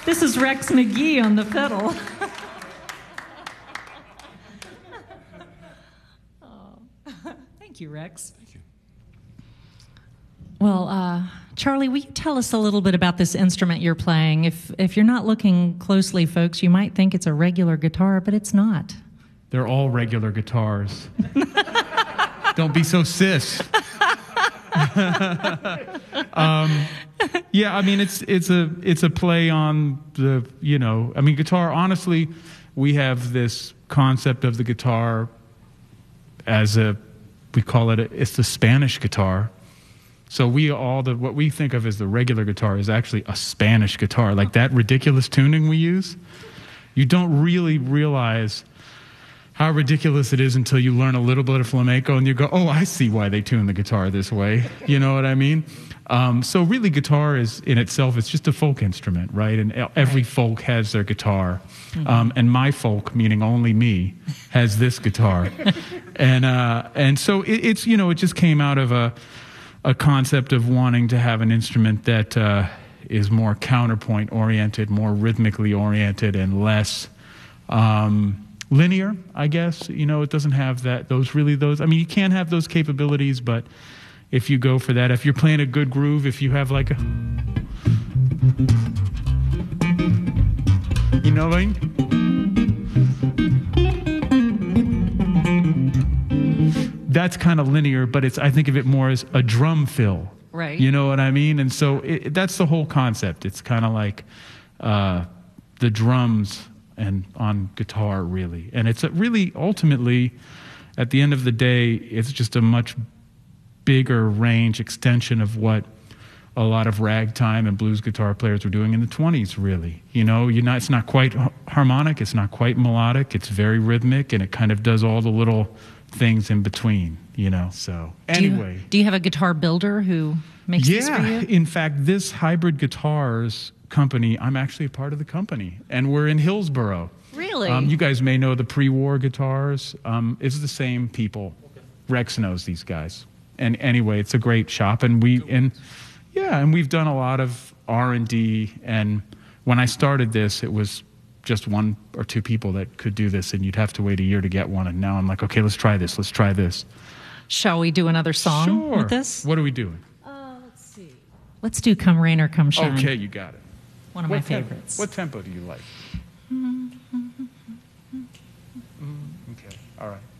This is Rex McGee on the fiddle. Thank you, Rex. Thank you. Well, Charlie, will you tell us a little bit about this instrument you're playing? If you're not looking closely, folks, you might think it's a regular guitar, but it's not. They're all regular guitars. Don't be so cis. Yeah, I mean it's a play on the, I mean, guitar. Honestly, we have this concept of the guitar as we call it's the Spanish guitar. So what we think of as the regular guitar is actually a Spanish guitar. Like that ridiculous tuning we use, you don't really realize how ridiculous it is until you learn a little bit of flamenco and you go, oh, I see why they tune the guitar this way. You know what I mean? So really guitar is in itself, it's just a folk instrument, right? And every folk has their guitar. And my folk, meaning only me, has this guitar. And so it's, it just came out of a concept of wanting to have an instrument that is more counterpoint oriented, more rhythmically oriented, and less linear, I guess. It doesn't have those. I mean, you can have those capabilities, but if you go for that, if you're playing a good groove, if you have like a, what I mean? That's kind of linear, but I think of it more as a drum fill. Right. You know what I mean? And so that's the whole concept. It's kind of like the drums and on guitar, really. And it's really, ultimately, at the end of the day, it's just a much bigger range extension of what a lot of ragtime and blues guitar players were doing in the 20s, really. It's not quite harmonic, it's not quite melodic, it's very rhythmic, and it kind of does all the little things in between, so anyway. Do you have a guitar builder who makes this for you? In fact, this Hybrid Guitars company, I'm actually a part of the company, and we're in Hillsboro. Really? You guys may know the pre-war guitars. It's the same people. Rex knows these guys. And anyway, it's a great shop, and we've done a lot of R&D, and when I started this, it was just one or two people that could do this, and you'd have to wait a year to get one. And now I'm like, okay, let's try this. Shall we do another song Sure. with this? What are we doing? Let's see. Let's do Come Rain or Come Shine. Okay, you got it. One of my favorites. What tempo do you like? Okay, all right.